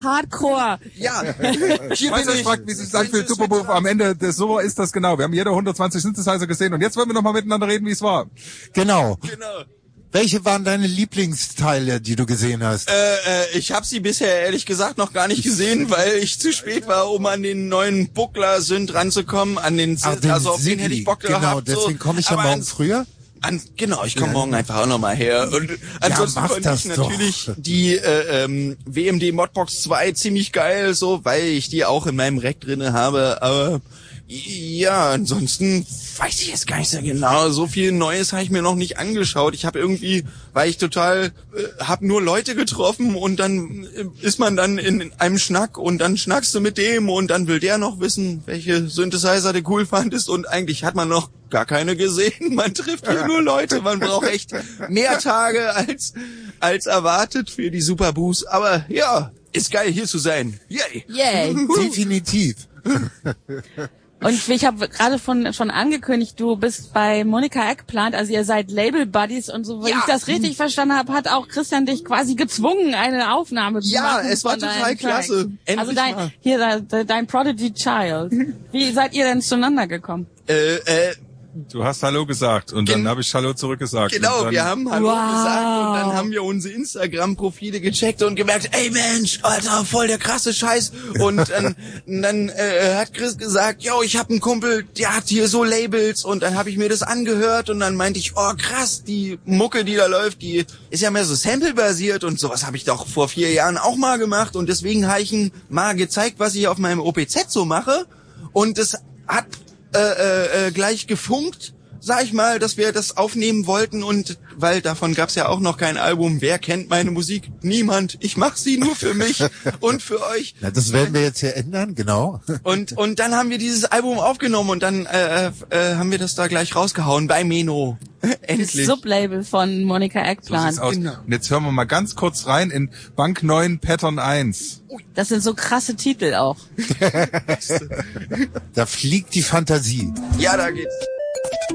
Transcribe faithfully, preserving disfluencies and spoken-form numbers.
Hardcore. Ja, Hier bin ich. Fragt, wie sich das anfühlt, Superbuff. Am Ende des so ist das genau. Wir haben jeder hundertzwanzig Synthesizer gesehen und jetzt wollen wir nochmal miteinander reden, wie es war. Genau. genau. Welche waren deine Lieblingsteile, die du gesehen hast? Äh, äh, ich habe sie bisher ehrlich gesagt noch gar nicht gesehen, weil ich zu spät war, um an den neuen Buckler-Synth ranzukommen. An den, Ach, den also auf den Sigli. hätte ich Bock Genau, gehabt. deswegen komme ich ja morgen ans, früher. An, genau, ich komme Ja. morgen einfach auch nochmal her. Und ansonsten mach fand das ich natürlich doch. die äh, ähm, W M D Modbox zwei ziemlich geil, so, weil ich die auch in meinem Rack drinne habe. Aber ja, ansonsten weiß ich jetzt gar nicht sehr genau. So viel Neues habe ich mir noch nicht angeschaut. Ich habe irgendwie, weil ich total, äh, habe nur Leute getroffen und dann äh, ist man dann in, in einem Schnack und dann schnackst du mit dem und dann will der noch wissen, welche Synthesizer du cool fandest und eigentlich hat man noch gar keine gesehen. Man trifft hier nur Leute. Man braucht echt mehr Tage als als erwartet für die Superboost. Aber ja, ist geil hier zu sein. Yay. Yay. Definitiv. Und ich habe gerade von schon angekündigt, du bist bei Monika Eggplant, also ihr seid Label Buddies und so, wenn Ja. ich das richtig verstanden habe, hat auch Christian dich quasi gezwungen, eine Aufnahme zu Ja, machen. es war von total deinem Track. klasse. Endlich Also dein, mal. hier de, dein Prodigy Child. Wie seid ihr denn zueinander gekommen? Äh, äh, Du hast Hallo gesagt und dann Gen- habe ich Hallo zurückgesagt. Genau, und dann, wir haben Hallo Wow. gesagt und dann haben wir unsere Instagram-Profile gecheckt und gemerkt, ey Mensch, Alter, voll der krasse Scheiß. Und dann, dann äh, hat Chris gesagt, yo, ich hab einen Kumpel, der hat hier so Labels und dann habe ich mir das angehört und dann meinte ich, oh krass, die Mucke, die da läuft, die ist ja mehr so Sample-basiert und sowas habe ich doch vor vier Jahren auch mal gemacht und deswegen habe ich ihm mal gezeigt, was ich auf meinem O P Z so mache und es hat äh, äh, äh, gleich gefunkt, sag ich mal, dass wir das aufnehmen wollten und weil davon gab's ja auch noch kein Album. Wer kennt meine Musik? Niemand. Ich mach sie nur für mich und für euch. Na, das werden wir jetzt hier ändern, genau. Und und dann haben wir dieses Album aufgenommen und dann äh, äh, haben wir das da gleich rausgehauen bei Meno. Das Endlich. Sublabel von Monika so Eggplant. sieht's aus. Genau. Und jetzt hören wir mal ganz kurz rein in Bank neun Pattern eins. Das sind so krasse Titel auch. Da fliegt die Fantasie. Ja, da geht's.